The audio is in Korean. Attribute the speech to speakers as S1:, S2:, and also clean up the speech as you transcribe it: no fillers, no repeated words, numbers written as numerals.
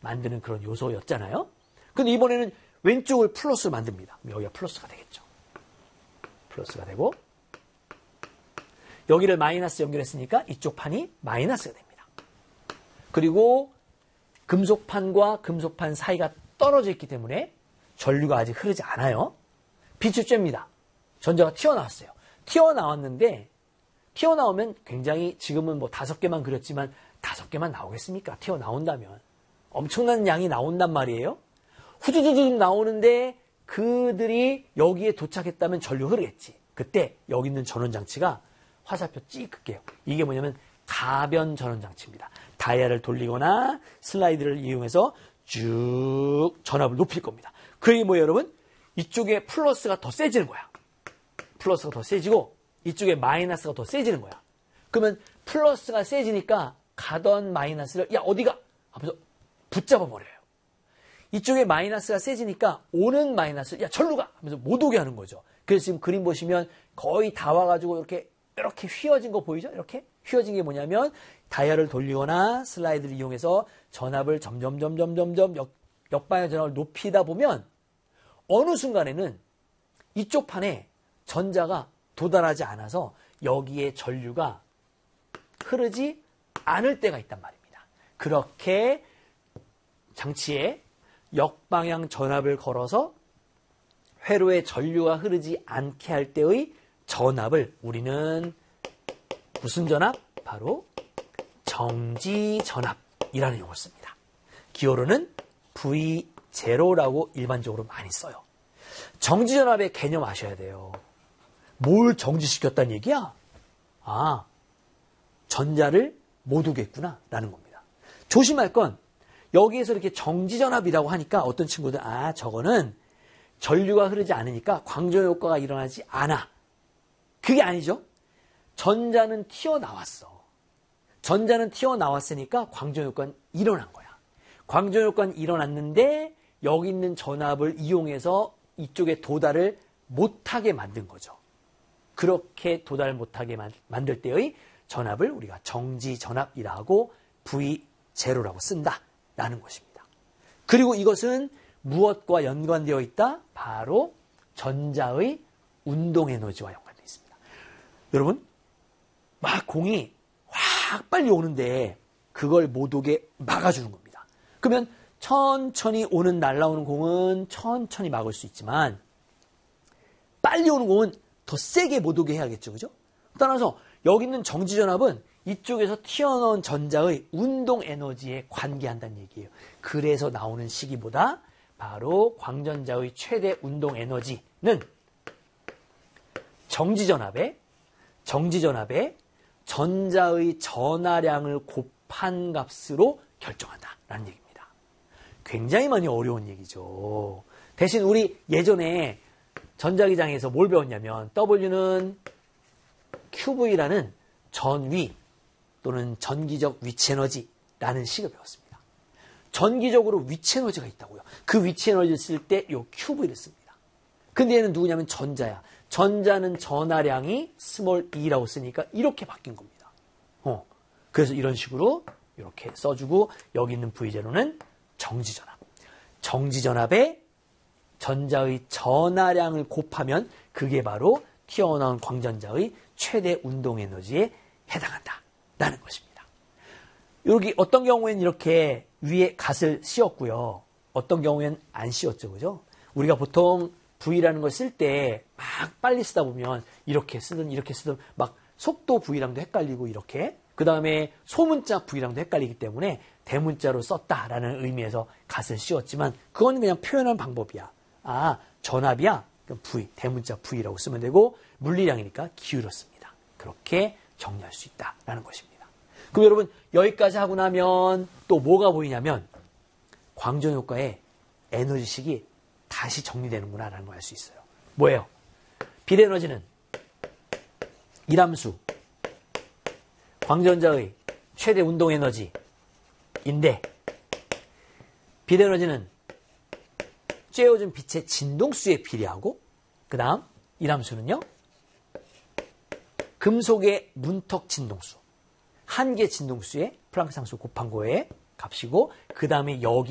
S1: 만드는 그런 요소였잖아요. 근데 이번에는 왼쪽을 플러스로 만듭니다. 여기가 플러스가 되겠죠. 플러스가 되고 여기를 마이너스 연결했으니까 이쪽 판이 마이너스가 됩니다. 그리고 금속판과 금속판 사이가 떨어져 있기 때문에 전류가 아직 흐르지 않아요. 빛이 쬐입니다. 전자가 튀어나왔어요. 튀어나왔는데 튀어나오면 굉장히 지금은 뭐 5개만 그렸지만 5개만 나오겠습니까? 튀어나온다면. 엄청난 양이 나온단 말이에요. 후두두두 나오는데 그들이 여기에 도착했다면 전류 흐르겠지. 그때 여기 있는 전원장치가 화살표 찍을게요. 이게 뭐냐면 가변 전원장치입니다. 다이얼을 돌리거나 슬라이드를 이용해서 쭉 전압을 높일 겁니다. 그게 뭐예요, 여러분? 이쪽에 플러스가 더 세지는 거야. 플러스가 더 세지고 이쪽에 마이너스가 더 세지는 거야. 그러면 플러스가 세지니까 가던 마이너스를 야 어디가? 하면서 붙잡아 버려요. 이쪽에 마이너스가 세지니까 오는 마이너스를 야 절로 가! 하면서 못 오게 하는 거죠. 그래서 지금 그림 보시면 거의 다 와가지고 이렇게 휘어진 거 보이죠? 이렇게 휘어진 게 뭐냐면 다이얼을 돌리거나 슬라이드를 이용해서 전압을 점점 역방향 전압을 높이다 보면 어느 순간에는 이쪽 판에 전자가 도달하지 않아서 여기에 전류가 흐르지 않을 때가 있단 말입니다. 그렇게 장치에 역방향 전압을 걸어서 회로에 전류가 흐르지 않게 할 때의 전압을 우리는 무슨 전압? 바로 정지 전압이라는 용어를 씁니다. 기호로는 V0라고 일반적으로 많이 써요. 정지 전압의 개념 아셔야 돼요. 뭘 정지시켰다는 얘기야? 아, 전자를 못 오겠구나 라는 겁니다. 조심할 건 여기에서 이렇게 정지 전압이라고 하니까 어떤 친구들 저거는 전류가 흐르지 않으니까 광전 효과가 일어나지 않아. 그게 아니죠. 전자는 튀어나왔어. 전자는 튀어나왔으니까 광전 효과는 일어난 거야. 광전 효과는 일어났는데 여기 있는 전압을 이용해서 이쪽에 도달을 못하게 만든 거죠. 그렇게 도달 못하게 만들 때의 전압을 우리가 정지 전압이라고 V0라고 쓴다라는 것입니다. 그리고 이것은 무엇과 연관되어 있다? 바로 전자의 운동 에너지와 연관되어 있습니다. 여러분, 막 공이 확 빨리 오는데 그걸 못 오게 막아주는 겁니다. 그러면 천천히 날아오는 공은 천천히 막을 수 있지만 빨리 오는 공은 더 세게 못 오게 해야겠죠. 그죠? 따라서 여기 있는 정지전압은 이쪽에서 튀어나온 전자의 운동 에너지에 관계한다는 얘기예요. 그래서 나오는 식이보다 바로 광전자의 최대 운동 에너지는 정지전압에 전자의 전하량을 곱한 값으로 결정한다라는 얘기입니다. 굉장히 많이 어려운 얘기죠. 대신 우리 예전에 전자기장에서 뭘 배웠냐면 W는 QV라는 전위 또는 전기적 위치 에너지라는 식을 배웠습니다. 전기적으로 위치 에너지가 있다고요. 그 위치 에너지를 쓸 때 이 QV를 씁니다. 근데 얘는 누구냐면 전자야. 전자는 전하량이 스몰 e라고 쓰니까 이렇게 바뀐 겁니다. 그래서 이런 식으로 이렇게 써주고 여기 있는 V0는 정지전압. 정지전압에 전자의 전하량을 곱하면 그게 바로 튀어나온 광전자의 최대 운동 에너지에 해당한다라는 것입니다. 여기 어떤 경우에는 이렇게 위에 갓을 씌웠고요. 어떤 경우에는 안 씌웠죠. 그죠? 우리가 보통 V라는 걸 쓸 때 막 빨리 쓰다 보면 이렇게 쓰든 막 속도 V랑도 헷갈리고 이렇게 그 다음에 소문자 V랑도 헷갈리기 때문에 대문자로 썼다라는 의미에서 갓을 씌웠지만 그건 그냥 표현한 방법이야. 전압이야? 그럼 V, 대문자 V라고 쓰면 되고 물리량이니까 기울였습니다. 그렇게 정리할 수 있다라는 것입니다. 그럼 여러분 여기까지 하고 나면 또 뭐가 보이냐면 광전효과의 에너지식이 다시 정리되는구나 라는 걸 알 수 있어요. 뭐예요? 빛에너지는 일함수 광전자의 최대 운동 에너지인데 빛에너지는 쬐어준 빛의 진동수에 비례하고 그 다음 일함수는요 금속의 문턱 진동수 한 개 진동수에 플랑크 상수 곱한 거의 값이고 그 다음에 여기